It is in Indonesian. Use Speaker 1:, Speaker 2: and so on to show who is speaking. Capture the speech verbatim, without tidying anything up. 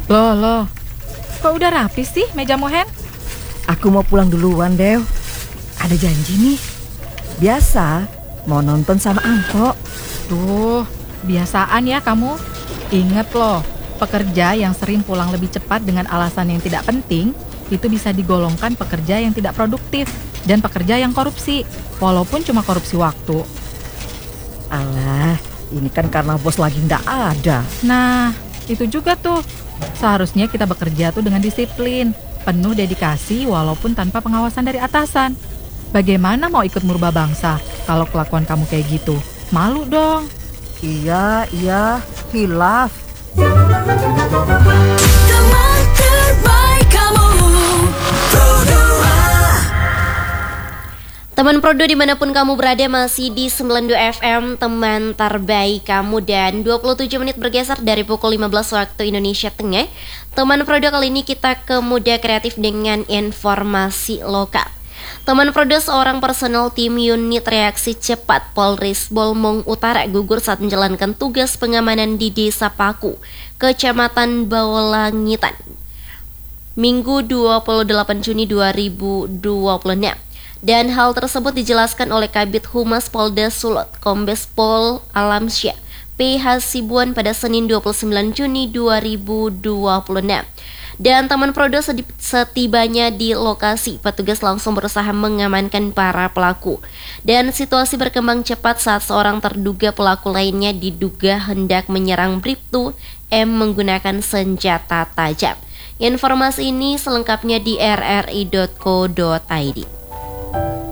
Speaker 1: Loh, loh. Kok udah rapi sih mejamu, Hen?
Speaker 2: Aku mau pulang duluan, Dew. Ada janji nih. Biasa, mau nonton sama Angko.
Speaker 1: Tuh, biasaan ya kamu. Ingat loh, pekerja yang sering pulang lebih cepat dengan alasan yang tidak penting, itu bisa digolongkan pekerja yang tidak produktif dan pekerja yang korupsi, walaupun cuma korupsi waktu.
Speaker 2: Alah, ini kan karena bos lagi nggak ada.
Speaker 1: Nah, itu juga tuh. Seharusnya kita bekerja tuh dengan disiplin, penuh dedikasi walaupun tanpa pengawasan dari atasan. Bagaimana mau ikut murba bangsa kalau kelakuan kamu kayak gitu? Malu dong.
Speaker 2: Iya, iya, hilaf.
Speaker 3: Teman terbaik kamu, Produa.
Speaker 4: Teman Prodo dimanapun kamu berada, masih di sembilan puluh dua F M, teman terbaik kamu. Dan dua puluh tujuh menit bergeser dari pukul lima belas waktu Indonesia Tengah. Teman Prodo, kali ini kita ke Muda Kreatif dengan informasi lokal. Teman Prodo, seorang personel tim unit reaksi cepat Polres Bolmong Utara gugur saat menjalankan tugas pengamanan di Desa Paku, Kecamatan Bawalangitan, Minggu dua puluh delapan Juni dua ribu dua puluh enam. Dan hal tersebut dijelaskan oleh Kabid Humas Polda Sulot, Kombes Pol Alamsyah P H Sibuan pada Senin dua puluh sembilan Juni dua ribu dua puluh enam. Dan teman Prodo, setibanya di lokasi, petugas langsung berusaha mengamankan para pelaku. Dan situasi berkembang cepat saat seorang terduga pelaku lainnya diduga hendak menyerang Bribtu M menggunakan senjata tajam. Informasi ini selengkapnya di r r i dot co dot i d.